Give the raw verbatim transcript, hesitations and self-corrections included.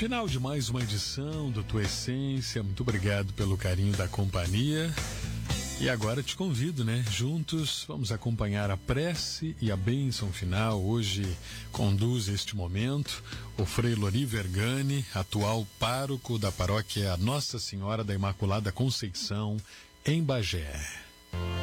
Final de mais uma edição do Tua Essência. Muito obrigado pelo carinho da companhia. E agora te convido, né? Juntos vamos acompanhar a prece e a bênção final. Hoje conduz este momento o Frei Lori Vergani, atual pároco da paróquia Nossa Senhora da Imaculada Conceição, em Bagé.